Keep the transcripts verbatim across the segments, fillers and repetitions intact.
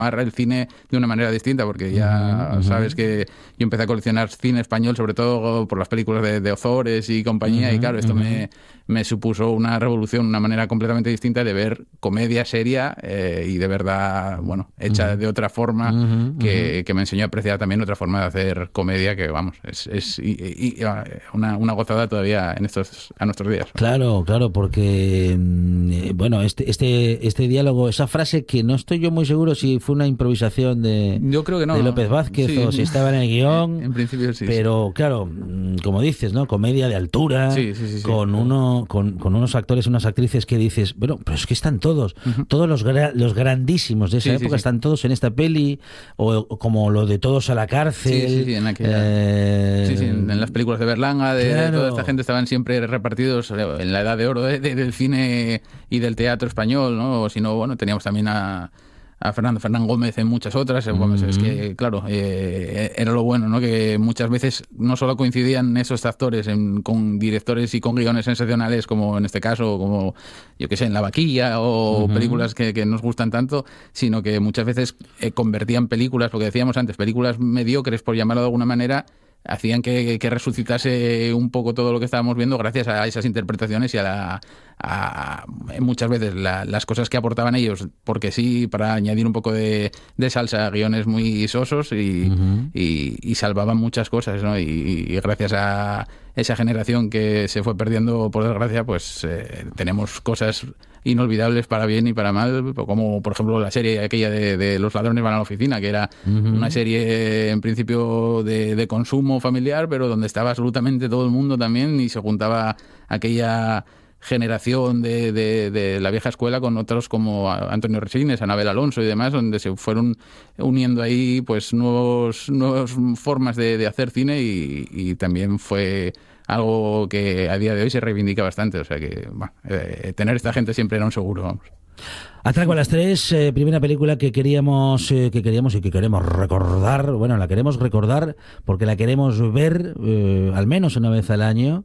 el cine de una manera distinta, porque ya uh-huh, uh-huh. sabes que yo empecé a coleccionar cine español, sobre todo por las películas de, de Ozores y compañía, uh-huh, y claro, esto uh-huh. me, me supuso una revolución, una manera completamente distinta de ver comedia seria eh, y de verdad, bueno, hecha uh-huh. de otra forma, uh-huh, que, uh-huh. que me enseñó a apreciar también otra forma de hacer comedia que, vamos, es, es y, y, y una, una gozada todavía en estos a nuestros días. Claro, claro, porque, bueno, este, este, este diálogo, esa frase que no estoy yo muy seguro si fue una improvisación de, yo creo que no, de López Vázquez sí, o si estaba en el guión. En principio sí. Pero sí. claro, como dices, ¿no? Comedia de altura, sí, sí, sí, sí, con sí. uno, con, con unos actores y unas actrices que dices, bueno, pero es que están todos, uh-huh. todos los, gra- los grandísimos de esa sí, época sí, sí. están todos en esta peli, o, o como lo de Todos a la cárcel. Sí, sí, sí, en, aquella, eh, sí, sí, en, en las películas de Berlanga, de, claro. de toda esta gente estaban siempre repartidos en la edad de oro de, de, del cine y del teatro español, ¿no? O si no, bueno, teníamos también a a Fernando Fernán Gómez en muchas otras. Mm-hmm. Es que, claro, eh, era lo bueno, ¿no? Que muchas veces no solo coincidían esos actores en, con directores y con guiones sensacionales, como en este caso, como, yo qué sé, en La Vaquilla o mm-hmm. películas que, que nos gustan tanto, sino que muchas veces eh, convertían películas, lo que decíamos antes, películas mediocres, por llamarlo de alguna manera, hacían que, que resucitase un poco todo lo que estábamos viendo gracias a esas interpretaciones y a, la, a, a muchas veces la, las cosas que aportaban ellos, porque sí, para añadir un poco de, de salsa a guiones muy sosos y, uh-huh. y, y salvaban muchas cosas, ¿no? Y, y gracias a esa generación que se fue perdiendo, por desgracia, pues eh, tenemos cosas inolvidables para bien y para mal, como por ejemplo la serie aquella de, de Los ladrones van a la oficina, que era uh-huh. una serie en principio de, de consumo familiar, pero donde estaba absolutamente todo el mundo también y se juntaba aquella generación de, de, de la vieja escuela con otros como Antonio Resines, Anabel Alonso y demás, donde se fueron uniendo ahí pues nuevos nuevas formas de, de hacer cine y, y también fue algo que a día de hoy se reivindica bastante, o sea que bueno, eh, tener esta gente siempre era un seguro, vamos. Atraco a las tres, eh, primera película que queríamos eh, que queríamos y que queremos recordar, bueno, la queremos recordar porque la queremos ver eh, al menos una vez al año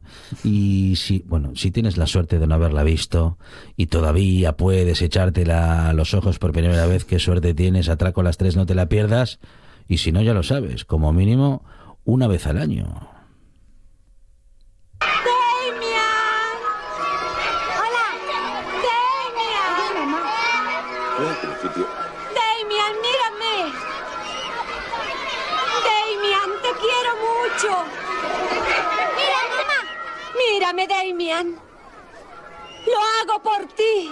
y si, bueno, si tienes la suerte de no haberla visto y todavía puedes echártela a los ojos por primera vez, qué suerte tienes, Atraco a las tres, no te la pierdas y si no ya lo sabes, como mínimo una vez al año. Damian, mírame. Damian, te quiero mucho. Mira, mamá. Mírame, Damian. Lo hago por ti.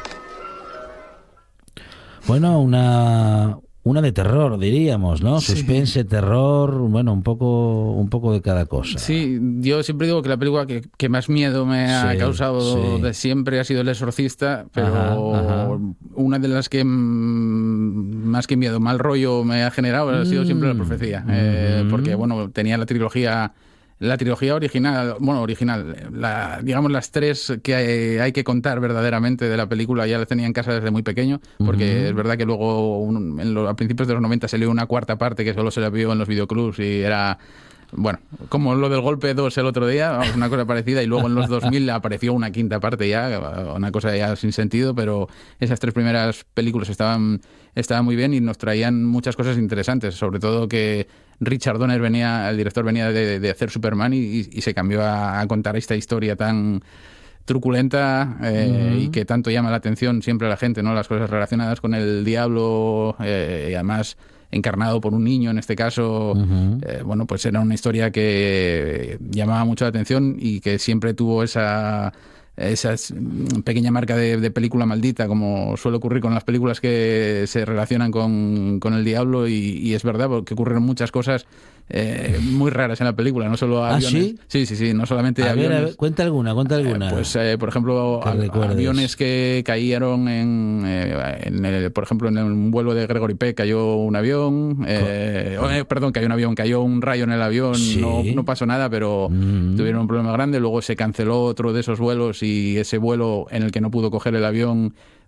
Bueno, una una de terror, diríamos, ¿no? Sí. Suspense, terror, bueno, un poco un poco de cada cosa. Sí, yo siempre digo que la película que, que más miedo me sí, ha causado sí. de siempre ha sido El Exorcista, pero ajá, ajá. una de las que más que miedo, mal rollo me ha generado ha sido siempre La Profecía, mm. eh, porque, bueno, tenía la trilogía... La trilogía original, bueno, original, la, digamos las tres que hay, hay que contar verdaderamente de la película ya las tenía en casa desde muy pequeño, porque uh-huh. es verdad que luego un, en lo, a principios de los noventa salió una cuarta parte que solo se la vio en los videoclubs y era... Bueno, como lo del Golpe dos el otro día, vamos, una cosa parecida, y luego en los dos mil apareció una quinta parte ya, una cosa ya sin sentido, pero esas tres primeras películas estaban, estaban muy bien y nos traían muchas cosas interesantes, sobre todo que Richard Donner venía, el director venía de, de hacer Superman y, y se cambió a, a contar esta historia tan truculenta eh, uh-huh. y que tanto llama la atención siempre a la gente, ¿no? Las cosas relacionadas con el diablo eh, y además encarnado por un niño en este caso, uh-huh. eh, bueno, pues era una historia que llamaba mucho la atención y que siempre tuvo esa esa pequeña marca de, de película maldita, como suele ocurrir con las películas que se relacionan con, con el diablo y, y es verdad, porque ocurren muchas cosas eh, muy raras en la película, no solo aviones. ¿Ah, sí? Sí, sí, sí, no solamente a aviones. Ver, a ver, cuenta alguna, cuenta alguna. Eh, pues, eh, por ejemplo, a, aviones que cayeron en, eh, en el, por ejemplo, en un vuelo de Gregory Peck cayó un avión, eh, oh, eh, perdón, cayó un avión, cayó un rayo en el avión, ¿sí? no, no pasó nada, pero mm. tuvieron un problema grande, luego se canceló otro de esos vuelos y ese vuelo en el que no pudo coger el avión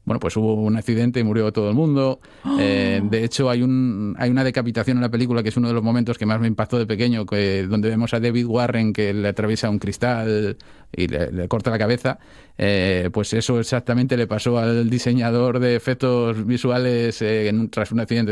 bueno, pues hubo un accidente y murió todo el mundo. ¡Oh! Eh, de hecho, hay un hay una decapitación en la película que es uno de los momentos que más me impactó de pequeño, que, donde vemos a David Warren que le atraviesa un cristal y le, le corta la cabeza. Eh, pues eso exactamente le pasó al diseñador de efectos visuales eh, en, tras un accidente